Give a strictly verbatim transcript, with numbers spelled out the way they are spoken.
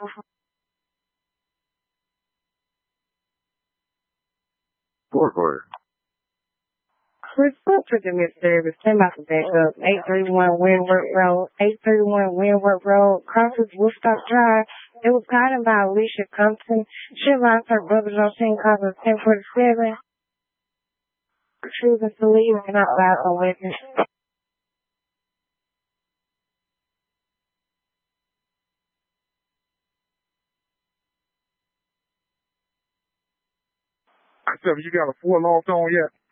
Forward. Report to the service. Came out the backup. eight thirty-one Windward Road. eight thirty-one Windward Road. Crosses Woodstock Drive. It was caught by Alicia Compton. She lost her brother's on scene cause of ten forty-seven. Choosing to leave and not loud on witness. I said, you got a full loss on yet?